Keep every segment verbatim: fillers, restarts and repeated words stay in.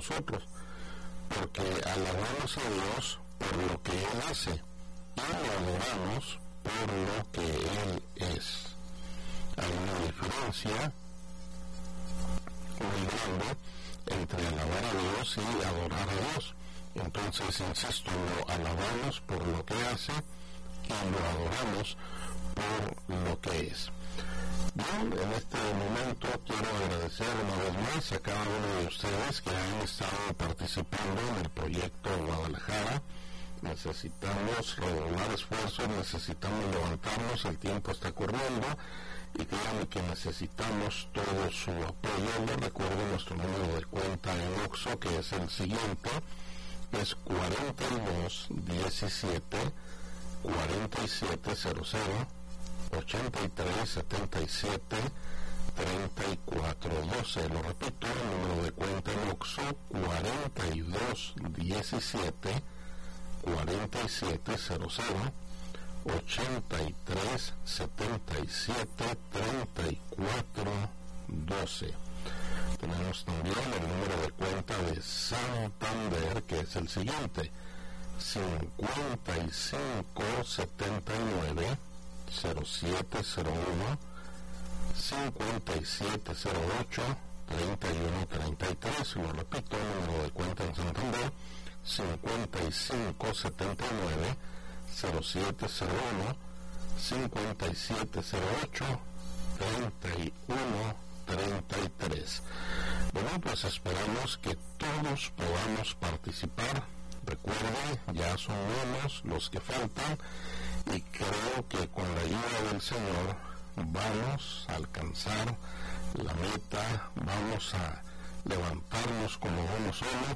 nosotros, porque alabamos a Dios por lo que Él hace y lo adoramos por lo que Él es. Hay una diferencia muy grande entre alabar a Dios y adorar a Dios. Entonces, insisto, lo alabamos por lo que hace y lo adoramos por lo que es. Bien, en este momento quiero agradecer una vez más a cada uno de ustedes que han estado participando en el proyecto Guadalajara. Necesitamos redoblar esfuerzos, necesitamos levantarnos, el tiempo está corriendo y créanme que necesitamos todo su apoyo. Les recuerdo nuestro número de cuenta en Oxxo, que es el siguiente, es cuarenta y dos diecisiete cuarenta y siete cero cero ochenta y tres setenta y siete treinta y cuatro doce. Lo repito, el número de cuenta en Oxxo, cuarenta y dos diecisiete cuarenta y siete cero cero ochenta y tres setenta y siete treinta y cuatro doce. Tenemos también el número de cuenta de Santander, que es el siguiente, cincuenta y cinco setenta y nueve cero siete cero uno cincuenta y siete cero ocho treinta y uno treinta y tres. Lo repito, el número de cuenta en Santander, cincuenta y cinco setenta y nueve cero siete cero uno cincuenta y siete cero ocho treinta y uno treinta y tres. Bueno, pues esperamos que todos podamos participar. Recuerden, ya son menos los que faltan y creo que con la ayuda del Señor vamos a alcanzar la meta, vamos a levantarnos como uno solo.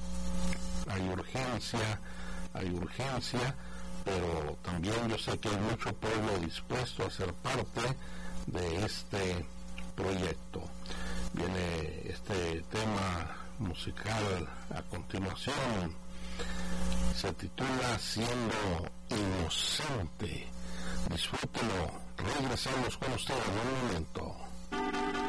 Hay urgencia, hay urgencia, pero también yo sé que hay mucho pueblo dispuesto a ser parte de este proyecto. Viene este tema musical a continuación, se titula Siendo Inocente. Disfrútenlo, regresamos con ustedes en un momento.